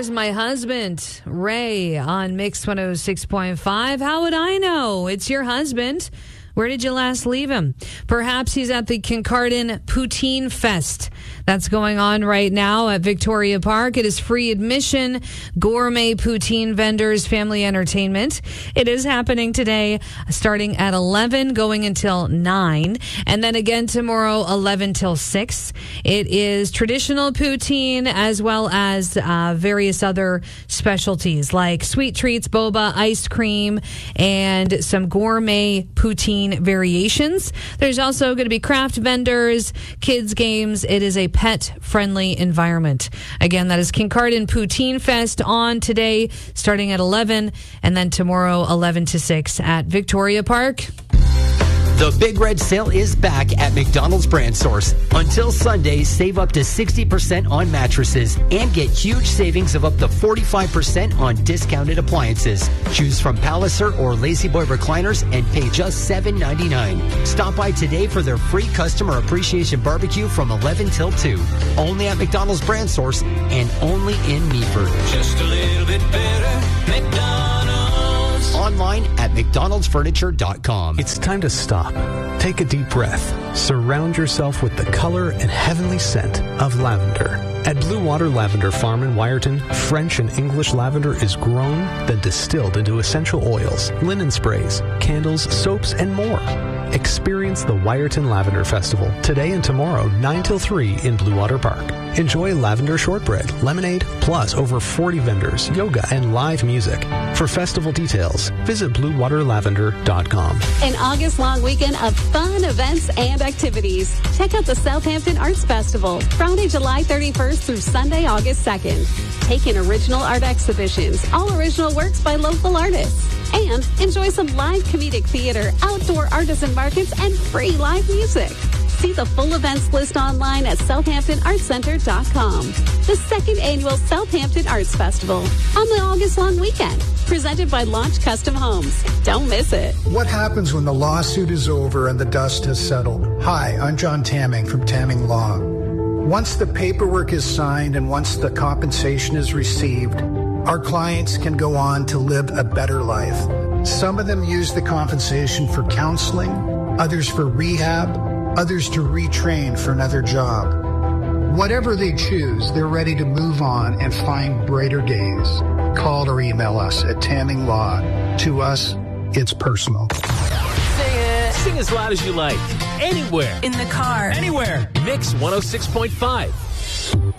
Where's my husband? Ray on Mix 106.5. How would I know? It's your husband. Where did you last leave him? Perhaps he's at the Kincardine Poutine Fest. That's going on right now at Victoria Park. It is free admission, gourmet poutine vendors, family entertainment. It is happening today, starting at 11, going until 9, and then again tomorrow, 11 till 6. It is traditional poutine as well as various other specialties like sweet treats, boba, ice cream, and some gourmet poutine variations. There's also going to be craft vendors, kids games. It is a pet-friendly environment. Again, that is Kincardine Poutine Fest on today, starting at 11, and then tomorrow, 11 to 6 at Victoria Park. The Big Red Sale is back at McDonald's Brand Source. Until Sunday, save up to 60% on mattresses and get huge savings of up to 45% on discounted appliances. Choose from Palliser or Lazy Boy recliners and pay just $7.99. Stop by today for their free customer appreciation barbecue from 11 till 2. Only at McDonald's Brand Source and only in Meaford. Just a little bit better, McDonald's. Online at mcdonaldsfurniture.com. It's time to stop. Take a deep breath. Surround yourself with the color and heavenly scent of lavender. At Blue Water Lavender Farm in Wyerton, French and English lavender is grown, then distilled into essential oils, linen sprays, candles, soaps, and more. Experience the Wyerton Lavender Festival today and tomorrow, 9 till 3 in Blue Water Park. Enjoy lavender shortbread, lemonade, plus over 40 vendors, yoga, and live music. For festival details, visit bluewaterlavender.com. An August-long weekend of fun events and activities. Check out the Southampton Arts Festival, Friday, July 31st through Sunday, August 2nd. Take in original art exhibitions, all original works by local artists. And enjoy some live comedic theater, outdoor artisan markets, and free live music. See the full events list online at southamptonartscenter.com. The second annual Southampton Arts Festival on the August-long weekend. Presented by Launch Custom Homes. Don't miss it. What happens when the lawsuit is over and the dust has settled? Hi, I'm John Tamming from Tamming Law. Once the paperwork is signed and once the compensation is received, our clients can go on to live a better life. Some of them use the compensation for counseling, others for rehab, others to retrain for another job. Whatever they choose, they're ready to move on and find brighter days. Call or email us at Tamming Law. To us, it's personal. Sing it. Sing as loud as you like. Anywhere. In the car. Anywhere. Mix 106.5.